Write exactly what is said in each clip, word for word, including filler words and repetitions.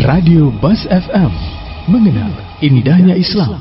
Radio Bas F M, mengenal indahnya Islam.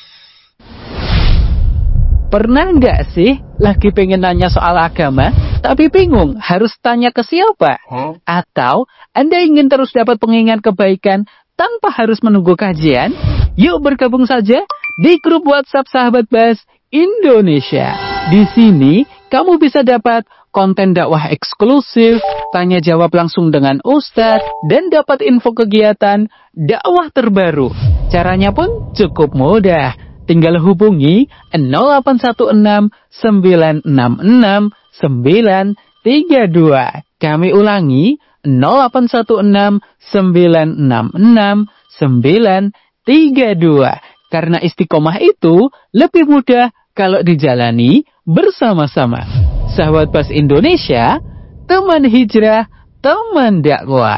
Pernah nggak sih lagi pengen nanya soal agama, tapi bingung harus tanya ke siapa? Huh? Atau Anda ingin terus dapat pengingat kebaikan tanpa harus menunggu kajian? Yuk bergabung saja di grup WhatsApp Sahabat Bas Indonesia. Di sini kamu bisa dapat konten dakwah eksklusif, tanya jawab langsung dengan Ustadz, dan dapat info kegiatan dakwah terbaru. Caranya pun cukup mudah. Tinggal hubungi nol delapan satu enam sembilan enam enam sembilan tiga dua. Kami ulangi nol delapan satu enam sembilan enam enam sembilan tiga dua. Karena istiqomah itu lebih mudah kalau dijalani bersama-sama. Sahabat Bas Indonesia, teman hijrah, teman dakwah.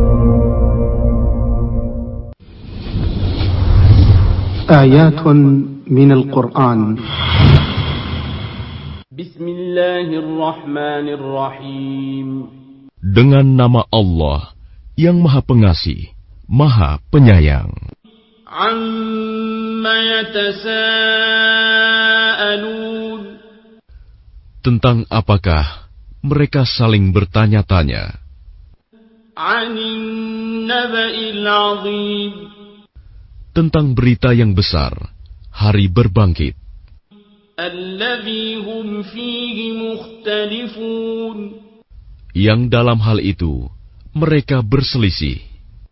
Ayatun minal Qur'an. Bismillahirrahmanirrahim. Dengan nama Allah yang Maha Pengasih, Maha Penyayang. Amma yatasaalun. Tentang apakah mereka saling bertanya-tanya? Anin naba'il 'azim. Tentang berita yang besar, hari berbangkit. Alladzi hum fihi mukhtalifun. Yang dalam hal itu mereka berselisih.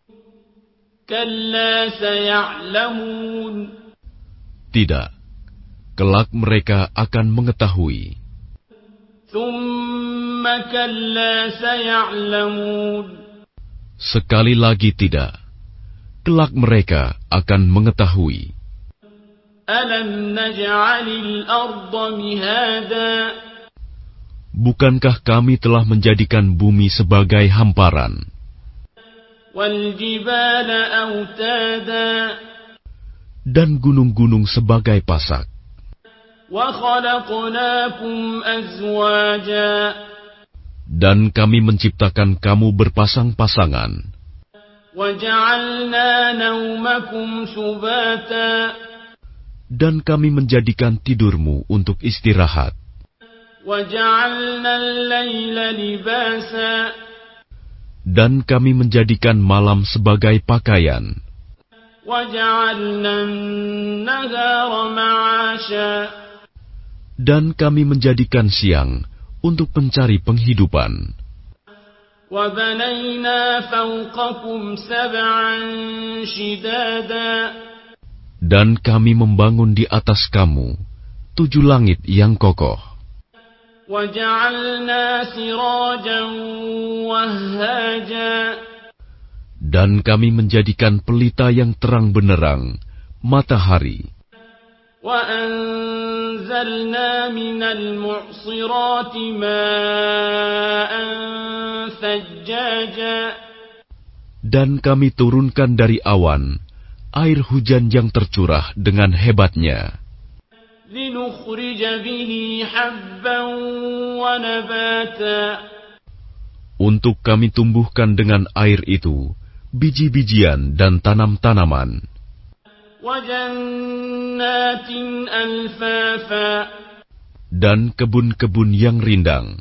Kalla saya'lamun. Tidak, kelak mereka akan mengetahui. Thumma kalla saya'lamun. Sekali lagi tidak, kelak mereka akan mengetahui. Alam naj'alil arda mihada. Bukankah kami telah menjadikan bumi sebagai hamparan? Wal jibala autada. Dan gunung-gunung sebagai pasak. Wa khalaqnakum azwaja. Dan kami menciptakan kamu berpasang-pasangan. Wa ja'alna naumakum subata. Dan kami menjadikan tidurmu untuk istirahat. Wa ja'alna al-laila libasa. Dan kami menjadikan malam sebagai pakaian. Wa ja'alna an-nahara ma'asha. Dan kami menjadikan siang untuk mencari penghidupan. Wa banayna fawqakum sab'an shidada. Dan kami membangun di atas kamu tujuh langit yang kokoh. Wa ja'alna sirajan wahhaja. Dan kami menjadikan pelita yang terang benderang, matahari. Wa anzalna minal mu'sirati ma'an thajjaja. Dan kami turunkan dari awan air hujan yang tercurah dengan hebatnya. Linukhrija bihi habban wa nabata. Untuk kami tumbuhkan dengan air itu biji-bijian dan tanam-tanaman. Wajannatin alfafa. Dan kebun-kebun yang rindang.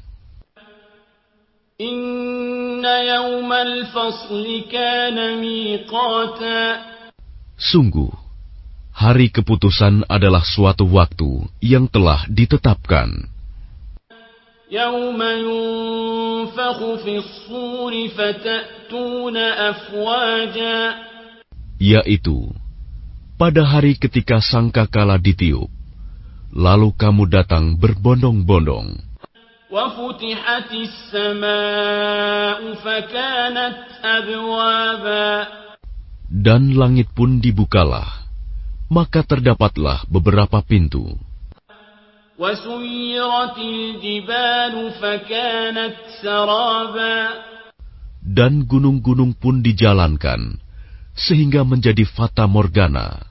Inna yawmal fasli kana miqata. Sungguh, hari keputusan adalah suatu waktu yang telah ditetapkan. Yawma yunfakhu fis-suri fatatuna afwaja. Yaitu pada hari ketika sangkakala ditiup, lalu kamu datang berbondong-bondong. Wa futihatis samaa'u fakanat abwaba. Dan langit pun dibukalah, maka terdapatlah beberapa pintu. Wa suyyiratil jibalu fakanat saraba. Dan gunung-gunung pun dijalankan, sehingga menjadi fata morgana.